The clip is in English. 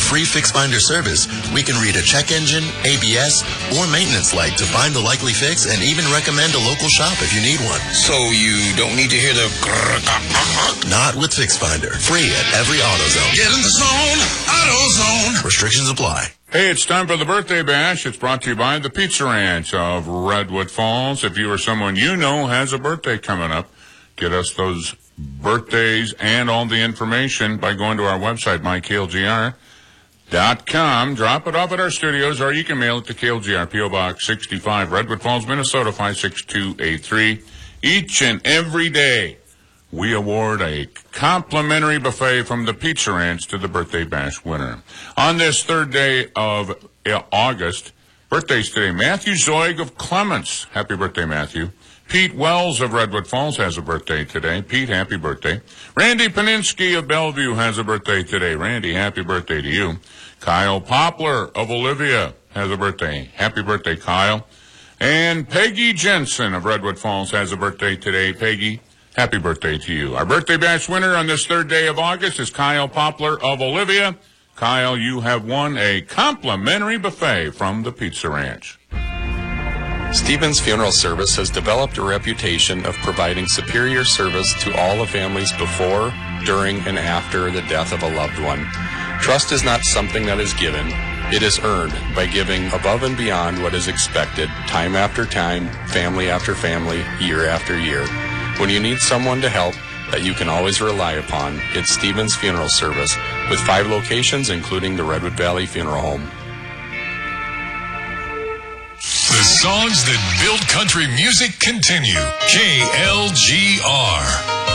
free FixFinder service, we can read a check engine, ABS, or maintenance light to find the likely fix and even recommend a local shop if you need one. So you don't need to hear the... Not with FixFinder. Free at every AutoZone. Get in the zone, AutoZone. Restrictions apply. Hey, it's time for the Birthday Bash. It's brought to you by the Pizza Ranch of Redwood Falls. If you or someone you know has a birthday coming up, get us those birthdays and all the information by going to our website, myklgr.com. Drop it off at our studios, or you can mail it to KLGR, P.O. Box 65, Redwood Falls, Minnesota 56283. Each and every day, we award a complimentary buffet from the Pizza Ranch to the Birthday Bash winner. On this third day of August, birthdays today, Matthew Zoig of Clements. Happy birthday, Matthew. Pete Wells of Redwood Falls has a birthday today. Pete, happy birthday. Randy Paninsky of Bellevue has a birthday today. Randy, happy birthday to you. Kyle Poplar of Olivia has a birthday. Happy birthday, Kyle. And Peggy Jensen of Redwood Falls has a birthday today. Peggy, happy birthday to you. Our Birthday Bash winner on this third day of August is Kyle Poplar of Olivia. Kyle, you have won a complimentary buffet from the Pizza Ranch. Stevens Funeral Service has developed a reputation of providing superior service to all the families before, during, and after the death of a loved one. Trust is not something that is given. It is earned by giving above and beyond what is expected, time after time, family after family, year after year. When you need someone to help that you can always rely upon, it's Stevens Funeral Service, with 5 locations, including the Redwood Valley Funeral Home. The songs that build country music continue. KLGR.